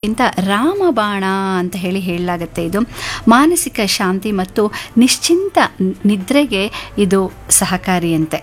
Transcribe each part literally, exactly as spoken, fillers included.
ಅನ್ನೋದಕ್ಕಿಂತ ರಾಮಬಾಣ ಅಂತ ಹೇಳಿ ಹೇಳಲಾಗುತ್ತೆ. ಇದು ಮಾನಸಿಕ ಶಾಂತಿ ಮತ್ತು ನಿಶ್ಚಿಂತ ನಿದ್ರೆಗೆ ಇದು ಸಹಕಾರಿಯಂತೆ.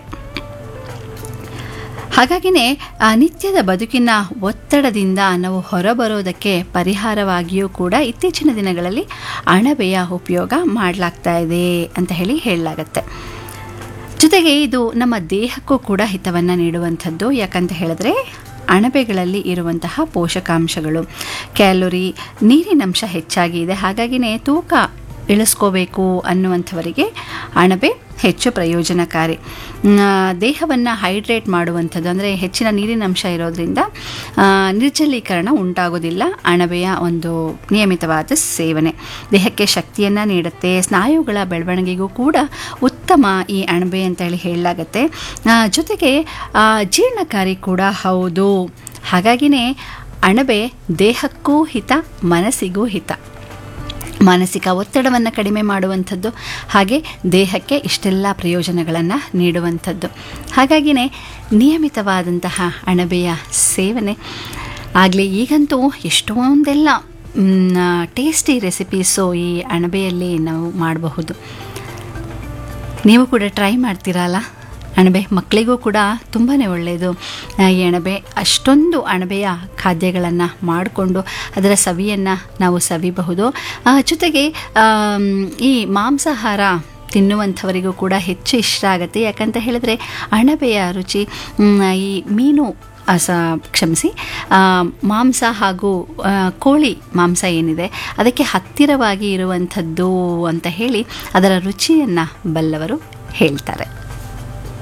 ಹಾಗಾಗಿನೇ ನಿತ್ಯದ ಬದುಕಿನ ಒತ್ತಡದಿಂದ ನಾವು ಹೊರಬರೋದಕ್ಕೆ ಪರಿಹಾರವಾಗಿಯೂ ಕೂಡ ಇತ್ತೀಚಿನ ದಿನಗಳಲ್ಲಿ ಅಣಬೆಯ ಉಪಯೋಗ ಮಾಡಲಾಗ್ತಾ ಇದೆ ಅಂತ ಹೇಳಿ ಹೇಳಲಾಗತ್ತೆ. ಜೊತೆಗೆ ಇದು ನಮ್ಮ ದೇಹಕ್ಕೂ ಕೂಡ ಹಿತವನ್ನು ನೀಡುವಂಥದ್ದು. ಯಾಕಂತ ಹೇಳಿದ್ರೆ ಅಣಬೆಗಳಲ್ಲಿ ಇರುವಂತಹ ಪೋಷಕಾಂಶಗಳು, ಕ್ಯಾಲೋರಿ, ನೀರಿನಂಶ ಹೆಚ್ಚಾಗಿ ಇದೆ. ಹಾಗಾಗಿನೇ ತೂಕ ಇಳಿಸ್ಕೋಬೇಕು ಅನ್ನುವಂಥವರಿಗೆ ಅಣಬೆ ಹೆಚ್ಚು ಪ್ರಯೋಜನಕಾರಿ. ದೇಹವನ್ನು ಹೈಡ್ರೇಟ್ ಮಾಡುವಂಥದ್ದು, ಅಂದರೆ ಹೆಚ್ಚಿನ ನೀರಿನಂಶ ಇರೋದರಿಂದ ನಿರ್ಜಲೀಕರಣ ಉಂಟಾಗೋದಿಲ್ಲ. ಅಣಬೆಯ ಒಂದು ನಿಯಮಿತವಾದ ಸೇವನೆ ದೇಹಕ್ಕೆ ಶಕ್ತಿಯನ್ನು ನೀಡುತ್ತೆ. ಸ್ನಾಯುಗಳ ಬೆಳವಣಿಗೆಗೂ ಕೂಡ ಉತ್ತಮ ಈ ಅಣಬೆ ಅಂತ ಹೇಳಿ ಹೇಳಲಾಗತ್ತೆ. ಜೊತೆಗೆ ಜೀರ್ಣಕಾರಿ ಕೂಡ ಹೌದು. ಹಾಗಾಗಿನೇ ಅಣಬೆ ದೇಹಕ್ಕೂ ಹಿತ, ಮನಸ್ಸಿಗೂ ಹಿತ. ಮಾನಸಿಕ ಒತ್ತಡವನ್ನು ಕಡಿಮೆ ಮಾಡುವಂಥದ್ದು, ಹಾಗೆ ದೇಹಕ್ಕೆ ಇಷ್ಟೆಲ್ಲ ಪ್ರಯೋಜನಗಳನ್ನು ನೀಡುವಂಥದ್ದು. ಹಾಗಾಗಿನೇ ನಿಯಮಿತವಾದಂತಹ ಅಣಬೆಯ ಸೇವನೆ ಆಗಲಿ. ಈಗಂತೂ ಎಷ್ಟೊಂದೆಲ್ಲ ಟೇಸ್ಟಿ ರೆಸಿಪೀಸು ಈ ಅಣಬೆಯಲ್ಲಿ ನಾವು ಮಾಡಬಹುದು. ನೀವು ಕೂಡ ಟ್ರೈ ಮಾಡ್ತೀರಲ್ಲ ಅಣಬೆ? ಮಕ್ಕಳಿಗೂ ಕೂಡ ತುಂಬಾ ಒಳ್ಳೆಯದು ಈ ಅಣಬೆ. ಅಷ್ಟೊಂದು ಅಣಬೆಯ ಖಾದ್ಯಗಳನ್ನು ಮಾಡಿಕೊಂಡು ಅದರ ಸವಿಯನ್ನು ನಾವು ಸವಿಬಹುದು. ಜೊತೆಗೆ ಈ ಮಾಂಸಾಹಾರ ತಿನ್ನುವಂಥವರಿಗೂ ಕೂಡ ಹೆಚ್ಚು ಇಷ್ಟ ಆಗುತ್ತೆ. ಯಾಕಂತ ಹೇಳಿದ್ರೆ ಅಣಬೆಯ ರುಚಿ ಈ ಮೀನು ಸ ಕ್ಷಮಿಸಿ ಮಾಂಸ ಹಾಗೂ ಕೋಳಿ ಮಾಂಸ ಏನಿದೆ ಅದಕ್ಕೆ ಹತ್ತಿರವಾಗಿ ಇರುವಂಥದ್ದು ಅಂತ ಹೇಳಿ ಅದರ ರುಚಿಯನ್ನು ಬಲ್ಲವರು ಹೇಳ್ತಾರೆ.